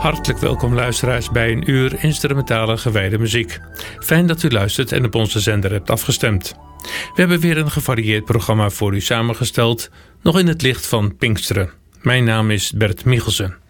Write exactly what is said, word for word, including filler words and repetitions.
Hartelijk welkom luisteraars bij een uur instrumentale gewijde muziek. Fijn dat u luistert en op onze zender hebt afgestemd. We hebben weer een gevarieerd programma voor u samengesteld, nog in het licht van Pinksteren. Mijn naam is Bert Michelsen.